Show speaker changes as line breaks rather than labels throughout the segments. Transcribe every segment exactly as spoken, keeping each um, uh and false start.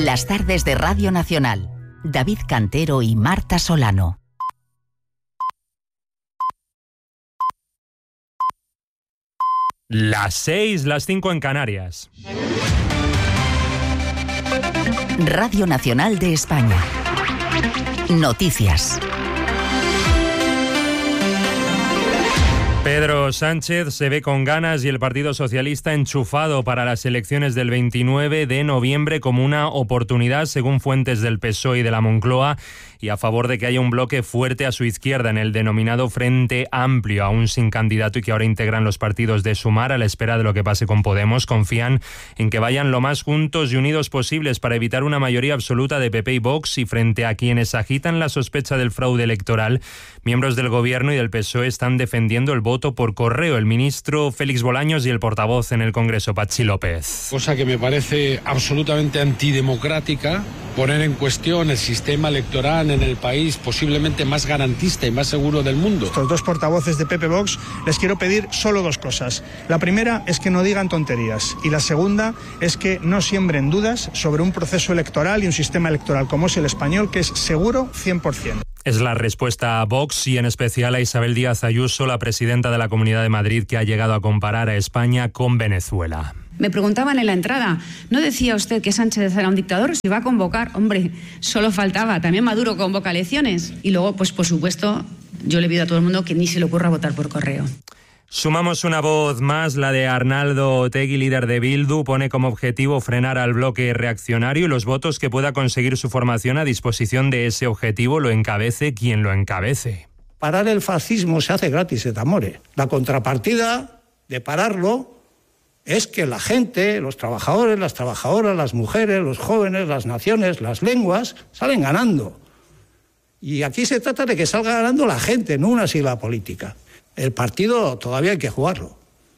Las tardes de Radio Nacional. David Cantero y Marta Solano.
Las seis, las cinco en Canarias.
Radio Nacional de España. Noticias.
Pedro Sánchez se ve con ganas y el Partido Socialista enchufado para las elecciones del veintinueve de noviembre como una oportunidad, según fuentes del P S O E y de la Moncloa, y a favor de que haya un bloque fuerte a su izquierda en el denominado Frente Amplio, aún sin candidato y que ahora integran los partidos de Sumar. A la espera de lo que pase con Podemos, confían en que vayan lo más juntos y unidos posibles para evitar una mayoría absoluta de P P y Vox, y frente a quienes agitan la sospecha del fraude electoral, miembros del Gobierno y del P S O E están defendiendo el voto por correo. El ministro Félix Bolaños y el portavoz en el Congreso, Patxi López.
Cosa que me parece absolutamente antidemocrática, poner en cuestión el sistema electoral en el país posiblemente más garantista y más seguro del mundo.
Estos dos portavoces de P P Vox les quiero pedir solo dos cosas. La primera es que no digan tonterías y la segunda es que no siembren dudas sobre un proceso electoral y un sistema electoral como es el español, que es seguro cien por ciento.
Es la respuesta a Vox y en especial a Isabel Díaz Ayuso, la presidenta de la Comunidad de Madrid, que ha llegado a comparar a España con Venezuela.
Me preguntaban en la entrada, ¿no decía usted que Sánchez era un dictador? Si va a convocar, hombre, solo faltaba, también Maduro convoca elecciones. Y luego, pues por supuesto, yo le pido a todo el mundo que ni se le ocurra votar por correo.
Sumamos una voz más, la de Arnaldo Otegi, líder de Bildu. Pone como objetivo frenar al bloque reaccionario y los votos que pueda conseguir su formación a disposición de ese objetivo lo encabece quien lo encabece.
Parar el fascismo se hace gratis et amore. La contrapartida de pararlo es que la gente, los trabajadores, las trabajadoras, las mujeres, los jóvenes, las naciones, las lenguas, salen ganando. Y aquí se trata de que salga ganando la gente, no una sigla política. El partido todavía hay que jugarlo.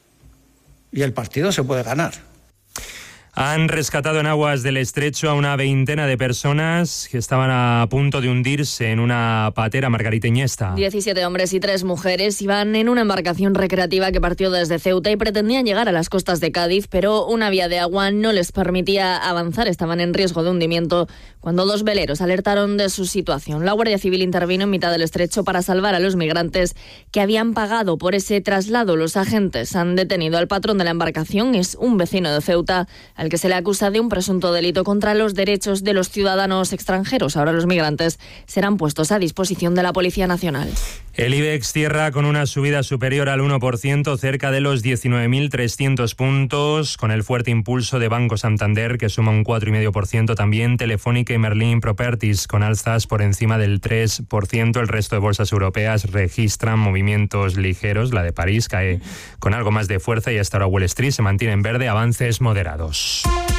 Y el partido se puede ganar.
Han rescatado en aguas del estrecho a una veintena de personas que estaban a punto de hundirse en una patera, Margarita Iniesta.
diecisiete hombres y tres mujeres iban en una embarcación recreativa que partió desde Ceuta y pretendían llegar a las costas de Cádiz, pero una vía de agua no les permitía avanzar. Estaban en riesgo de hundimiento cuando dos veleros alertaron de su situación. La Guardia Civil intervino en mitad del estrecho para salvar a los migrantes que habían pagado por ese traslado. Los agentes han detenido al patrón de la embarcación, es un vecino de Ceuta, al que se le acusa de un presunto delito contra los derechos de los ciudadanos extranjeros. Ahora los migrantes serán puestos a disposición de la Policía Nacional.
El IBEX cierra con una subida superior al uno por ciento, cerca de los diecinueve mil trescientos puntos, con el fuerte impulso de Banco Santander, que suma un cuatro coma cinco por ciento, también Telefónica y Merlin Properties, con alzas por encima del tres por ciento. El resto de bolsas europeas registran movimientos ligeros. La de París cae con algo más de fuerza y hasta ahora Wall Street se mantiene en verde, avances moderados.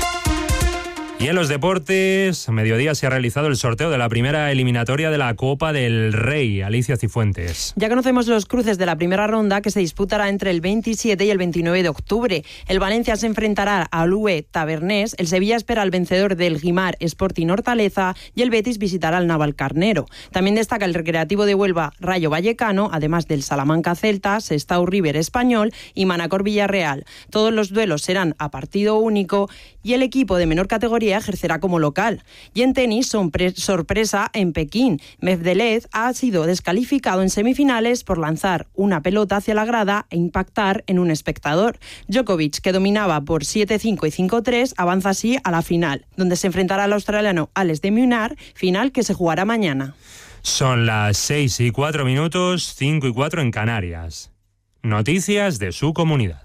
Y en los deportes, a mediodía se ha realizado el sorteo de la primera eliminatoria de la Copa del Rey. Alicia Cifuentes.
Ya conocemos los cruces de la primera ronda, que se disputará entre el veintisiete y el veintinueve de octubre. El Valencia se enfrentará al U E Tavernés, el Sevilla espera al vencedor del Guimar Sporting Hortaleza y el Betis visitará al Navalcarnero. También destaca el Recreativo de Huelva Rayo Vallecano, además del Salamanca Celta, Sestao River Español y Manacor Villarreal. Todos los duelos serán a partido único y el equipo de menor categoría ejercerá como local. Y en tenis, sorpresa en Pekín. Medvedev ha sido descalificado en semifinales por lanzar una pelota hacia la grada e impactar en un espectador. Djokovic, que dominaba por siete cinco y cinco tres, avanza así a la final, donde se enfrentará al australiano Alex de Minaur, final que se jugará mañana.
Son las seis y cuatro minutos, cinco y cuatro en Canarias. Noticias de su comunidad.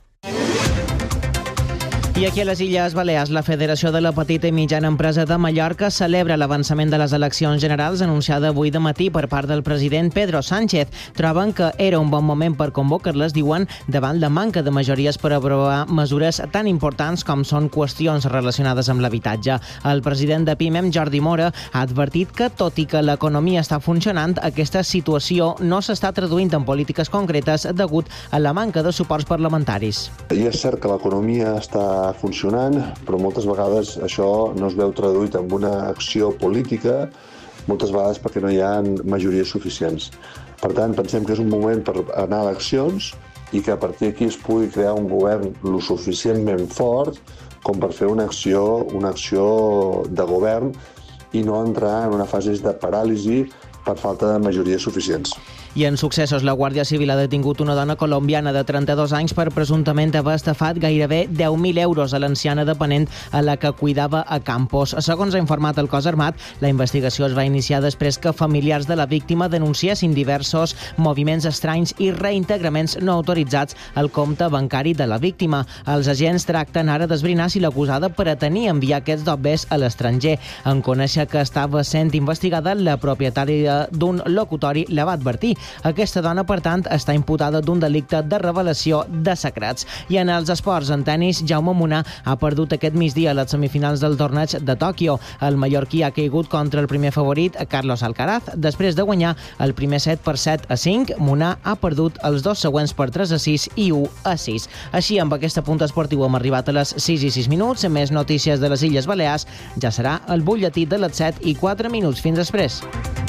I aquí a les Illes Balears, la Federació de la Petita i Mitjana Empresa de Mallorca celebra l'avançament de les eleccions generals anunciada avui de matí per part del president Pedro Sánchez. Troben que era un bon moment per convocar-les, diuen, davant la manca de majories per aprovar mesures tan importants com són qüestions relacionades amb l'habitatge. El president de PIMEM, Jordi Mora, ha advertit que, tot i que l'economia està funcionant, aquesta situació no s'està traduint en polítiques concretes degut a la manca de suports parlamentaris.
I és cert que l'economia està funcionant, però moltes vegades això no es veu traduït en una acció política, moltes vegades perquè no hi ha majories suficients. Per tant, pensem que és un moment per anar a eleccions i que a partir d'aquí es pugui crear un govern lo suficientment fort com per fer una acció, una acció de govern i no entrar en una fase de paràlisi per falta de majories suficients.
I en successos, la Guàrdia Civil ha detingut una dona colombiana de trenta-dos anys per presumptament haver estafat gairebé deu mil euros a l'anciana dependent a la que cuidava a Campos. Segons ha informat el cos armat, la investigació es va iniciar després que familiars de la víctima denunciessin diversos moviments estranys i reintegraments no autoritzats al compte bancari de la víctima. Els agents tracten ara d'esbrinar si l'acusada pretenia enviar aquests dobbers a l'estranger. En conèixer que estava sent investigada, la propietària d'un locutori la va advertir. Aquesta dona, per tant, està imputada d'un delicte de revelació de secrets. I en els esports, en tenis, Jaume Munar ha perdut aquest migdia a les semifinals del torneig de Tòquio. El mallorquí ha caigut contra el primer favorit, Carlos Alcaraz. Després de guanyar el primer set per set a cinc, Munar ha perdut els dos següents per tres a sis i u a sis. Així, amb aquest apunt esportiu hem arribat a les sis i sis minuts. Més notícies de les Illes Balears. Ja serà el butlletí de les set i quatre minuts. Fins després.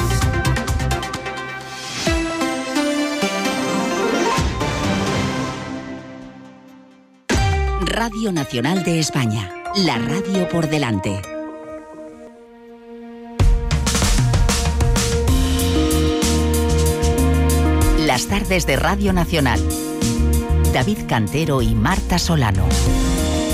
Radio Nacional de España, la radio por delante. Las tardes de Radio Nacional. David Cantero y Marta Solano.